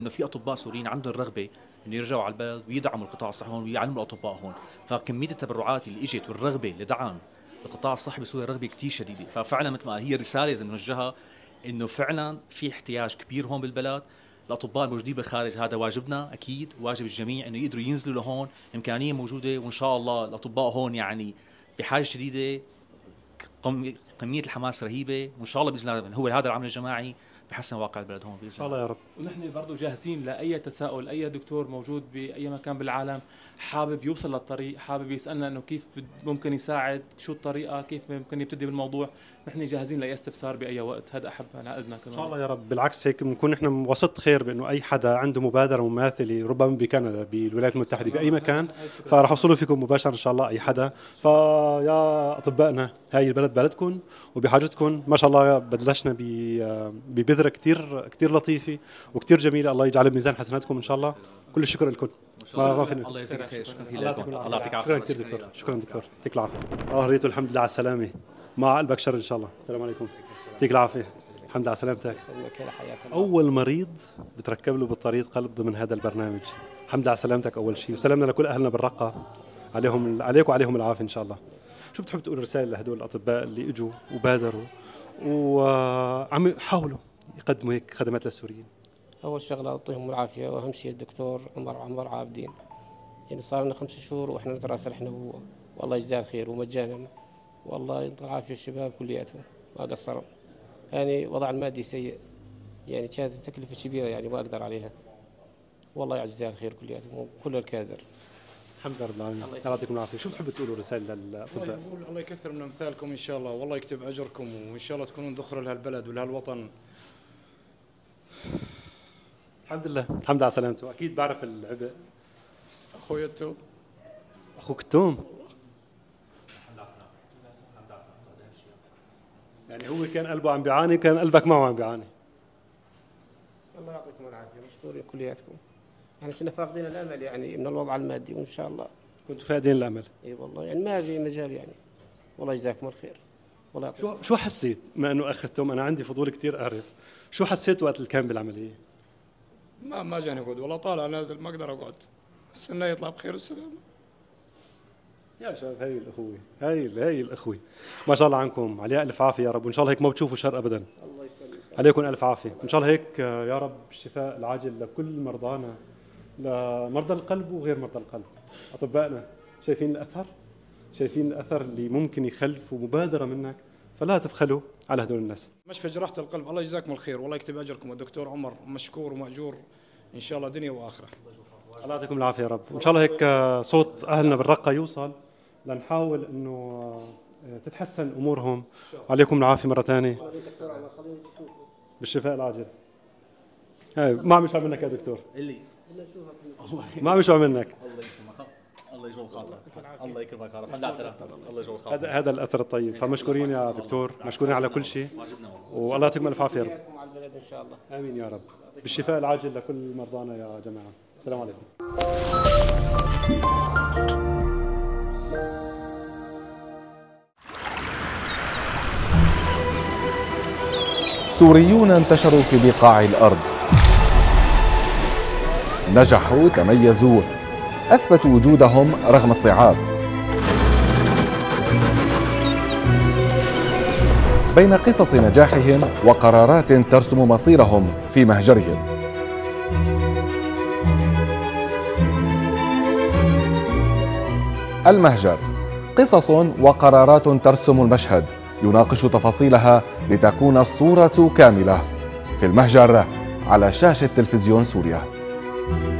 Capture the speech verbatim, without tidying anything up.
انه في اطباء سوريين عندهم رغبه انه يرجعوا على البلد ويدعموا القطاع الصحي هون ويعلموا الاطباء هون، فكميه التبرعات اللي اجت والرغبه لدعم القطاع الصحي بسوريا رغبه كثير شديده، ففعلا مثل ما هي رساله لازم نوجهها انه فعلا في احتياج كبير هون بالبلد. الاطباء الموجودين بالخارج هذا واجبنا اكيد، واجب الجميع انه يقدروا ينزلوا لهون، امكانيه موجوده وان شاء الله الاطباء هون يعني بحاجه شديده، كميه الحماس رهيبه، وان شاء الله باذن الله هو هذا العمل الجماعي بحسن واقع البلد هون باذن الله. ان شاء الله يا رب. ونحن برضه جاهزين لاي تساؤل، اي دكتور موجود باي مكان بالعالم حابب يوصل للطريق، حابب يسالنا انه كيف ممكن يساعد، شو الطريقه، كيف ممكن يبتدي بالموضوع، نحن جاهزين لاي استفسار باي وقت. هذا احب على قلبنا كمان ان شاء الله يا رب. بالعكس هيك بنكون نحن وسط خير، بانه اي حدا عنده مبادره مماثله ربما بكندا، بالولايات المتحده، باي مكان، فراح اوصلوا فيكم مباشره ان شاء الله اي حدا. فيا اطبائنا هاي البلد بلدكم وبحاجتكم، ما شاء الله بلشنا ببذره كثير كثير لطيفه وكثير جميله، الله يجعل بميزان حسناتكم ان شاء الله. كل الشكر لكم. ما فينا. الله يجزيك خير. شكرا لكم. الله يعطيك العافيه. شكرا كثير دكتور. شكرا دكتور، يعطيك العافيه. اه ريتو الحمد لله على السلامه، مع قلبك شر ان شاء الله. السلام عليكم. يعطيك العافيه. الحمد لله على سلامتك. اول مريض بتركب له بطاريه قلب ضمن هذا البرنامج، الحمد لله على سلامتك اول شيء، وسلامنا لكل اهلنا بالرقه، عليهم عليك وعليهم العافيه ان شاء الله. شو بتحب تقول رساله لهدول الاطباء اللي اجوا وبادروا وعم يحاولوا يقدموا هيك خدمات للسوريين؟ اول شغله يعطيهم العافيه، واهم شيء الدكتور عمر عمر عابدين، يعني صار لنا خمس شهور واحنا نتراسل احنا وهو، والله يجزاه الخير ومجانا، والله يعطي العافيه الشباب كلياتهم ما قصروا. يعني وضع المادي سيء، يعني كانت تكلفه كبيره يعني ما اقدر عليها، والله يجزاه الخير كلياتهم وكل الكادر. الحمد لله رب العالمين. الله يعطيكم العافيه. شو بتحبوا تقولوا رساله للاطباء؟ بقول الله يكثر من امثالكم ان شاء الله، والله يكتب اجركم، وان شاء الله تكونون ذخر لهالبلد ولهالوطن. الحمد لله. الحمد لله على سلامته. اكيد بعرف العبء. اخوي التوم. اخوك التوم. يعني هو كان قلبه عم بيعاني، كان قلبك معه عم بيعاني. الله يعطيكم العافيه، مشكورين كلياتكم. يعني كنا فاقدين الامل يعني من الوضع المادي، وان شاء الله كنتوا فاقدين الامل. اي والله يعني ما في مجال يعني. والله يجزاكم الخير. والله يعطيكم. شو شو حسيت ما انه اخذتهم؟ انا عندي فضول كثير اعرف شو حسيت وقت اللي كان بالعمليه؟ ما ما جاني اقعد، والله طالع نازل ما اقدر اقعد، استنى يطلع بخير والسلامه. يا شباب هاي الاخوه، هاي هاي الاخوه، ما شاء الله عنكم، عليها الف عافيه يا رب، وان شاء الله هيك ما بتشوفوا شر ابدا. الله يسلمك. عليكم الف عافيه، ان شاء الله هيك يا رب الشفاء العاجل لكل مرضانا، لمرضى القلب وغير مرضى القلب. اطبائنا شايفين الاثر؟ شايفين الاثر اللي ممكن يخلفوا مبادره منك، فلا تبخلوا على هدول الناس. مشفى جراحه القلب، الله يجزاكم الخير، والله يكتب اجركم، الدكتور عمر مشكور وماجور ان شاء الله دنيا واخره. الله يعطيكم العافيه يا رب، وان شاء الله هيك صوت اهلنا بالرقه يوصل، لنحاول انه تتحسن امورهم. عليكم العافيه مره ثانيه. بالشفاء العاجل. هاي ما عم يشبع منك يا دكتور. اللي ما عم يشبع منك. الله يكرمك. الله يجبر خاطرك. الله يكرمك. الحمد لله على سلامتك. الله يجبر خاطرك. هذا هذا الاثر الطيب، فمشكورين يا دكتور، مشكورين على كل شيء، والله يعطيكم الف عافيه يا رب. على البلد ان شاء الله. امين يا رب. بالشفاء العاجل لكل مرضانا يا جماعه. السلام عليكم. سوريون انتشروا في بقاع الأرض، نجحوا، تميزوا، أثبتوا وجودهم رغم الصعاب. بين قصص نجاحهم وقرارات ترسم مصيرهم في مهجرهم. المهجر، قصص وقرارات ترسم المشهد، يناقش تفاصيلها لتكون الصورة كاملة. في المهجر على شاشة تلفزيون سوريا.